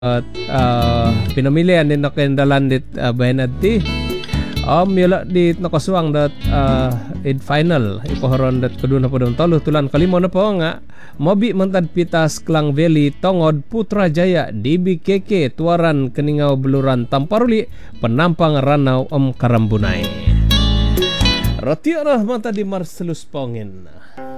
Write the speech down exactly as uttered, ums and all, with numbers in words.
at uh, pinamilian din na kendalan dit uh, bayanad ti um yala dit nakaswang dat uh, id final ipaharon dat kaduna po dong tolo tulan kalimo na po nga mobi mantad pitas Klang Valley tongod Putrajaya D B K K tuaran keningaw beluran Tamparuli penampang Ranau Om Karambunay roti arah mata di Marcelus Pongin.